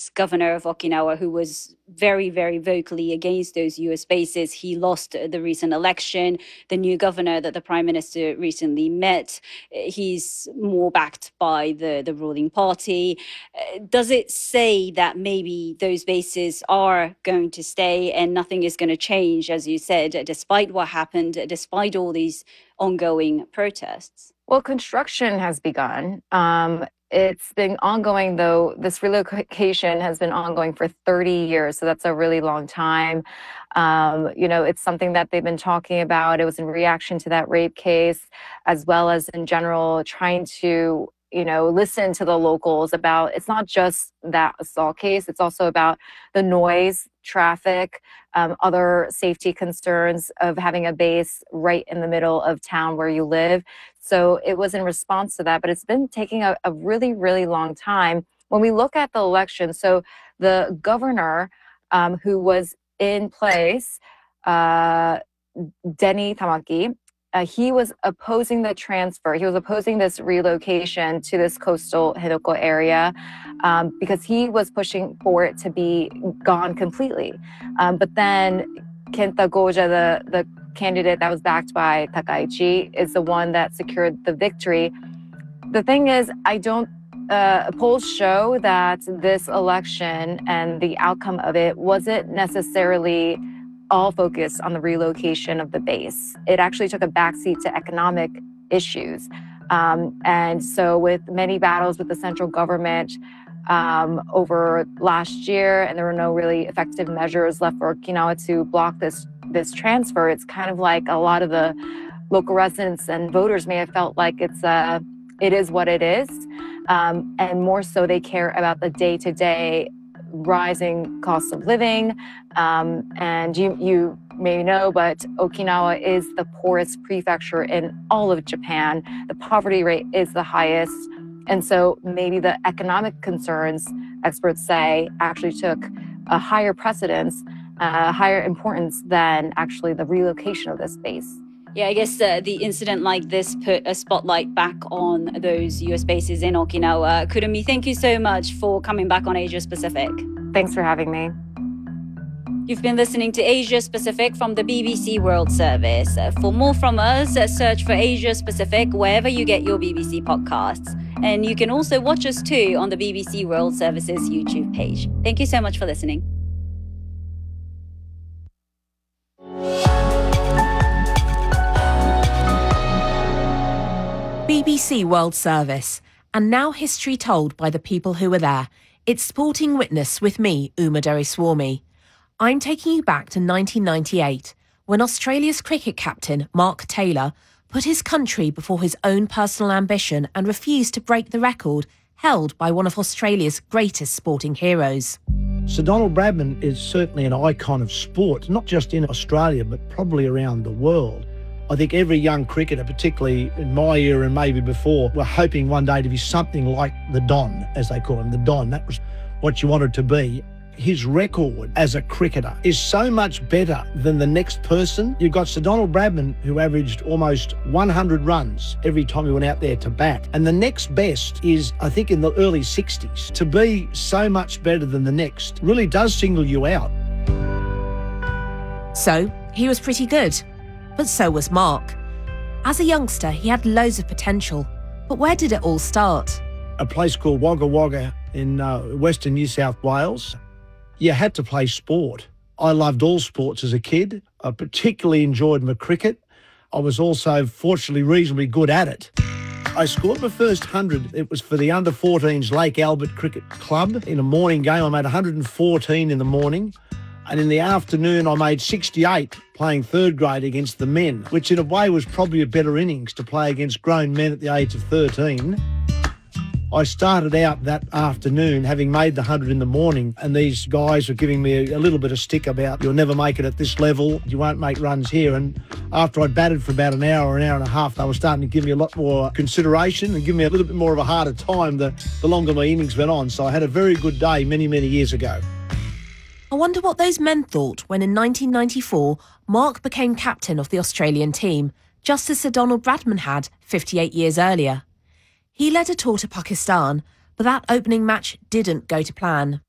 ex-governor of Okinawa, who was very, very vocally against those US bases. He lost the recent election. The new governor that the prime minister recently met, he's more backed by the ruling party. Does it say that maybe those bases are going to stay and nothing is going to change, as you said, despite what happened, despite all these ongoing protests? Well, construction has begun. It's been ongoing, though. This relocation has been ongoing for 30 years, so that's a really long time. It's something that they've been talking about. It was in reaction to that rape case, as well as in general trying to listen to the locals about, it's not just that assault case, it's also about the noise, traffic, other safety concerns of having a base right in the middle of town where you live. So it was in response to that, but it's been taking a really, really long time. When we look at the election, so the governor who was in place, Denny Tamaki, he was opposing the transfer. He was opposing this relocation to this coastal Hidoko area because he was pushing for it to be gone completely. But then Kenta Goja, the candidate that was backed by Takaichi, is the one that secured the victory. The thing is, polls show that this election and the outcome of it wasn't necessarily all focused on the relocation of the base. It actually took a backseat to economic issues. And so with many battles with the central government over last year, and there were no really effective measures left for Okinawa to block this transfer, it's kind of like a lot of the local residents and voters may have felt like it is what it is. And more so they care about the day-to-day rising cost of living. And you may know, but Okinawa is the poorest prefecture in all of Japan. The poverty rate is the highest. And so maybe the economic concerns, experts say, actually took a higher precedence, higher importance than actually the relocation of this base. Yeah, I guess the incident like this put a spotlight back on those US bases in Okinawa. Kurumi, thank you so much for coming back on Asia Pacific. Thanks for having me. You've been listening to Asia Pacific from the BBC World Service. For more from us, search for Asia Pacific wherever you get your BBC podcasts. And you can also watch us too on the BBC World Service's YouTube page. Thank you so much for listening. BBC World Service, and now history told by the people who were there. It's Sporting Witness with me, Uma Doraiswamy. I'm taking you back to 1998, when Australia's cricket captain, Mark Taylor, put his country before his own personal ambition and refused to break the record held by one of Australia's greatest sporting heroes. Sir Donald Bradman is certainly an icon of sport, not just in Australia, but probably around the world. I think every young cricketer, particularly in my era and maybe before, were hoping one day to be something like the Don, as they call him, the Don. That was what you wanted to be. His record as a cricketer is so much better than the next person. You've got Sir Donald Bradman, who averaged almost 100 runs every time he went out there to bat. And the next best is, I think, in the early 60s. To be so much better than the next really does single you out. So, he was pretty good. But so was Mark. As a youngster, he had loads of potential. But where did it all start? A place called Wagga Wagga in western New South Wales. You had to play sport. I loved all sports as a kid. I particularly enjoyed my cricket. I was also, fortunately, reasonably good at it. I scored my first 100. It was for the under-14s Lake Albert Cricket Club. In a morning game, I made 114 in the morning. And in the afternoon, I made 68 playing third grade against the men, which in a way was probably a better innings to play against grown men at the age of 13. I started out that afternoon having made the 100 in the morning, and these guys were giving me a little bit of stick about, you'll never make it at this level, you won't make runs here. And after I'd batted for about an hour and a half, they were starting to give me a lot more consideration and give me a little bit more of a harder time the longer my innings went on. So I had a very good day many, many years ago. I wonder what those men thought when in 1994, Mark became captain of the Australian team, just as Sir Donald Bradman had 58 years earlier. He led a tour to Pakistan, but that opening match didn't go to plan.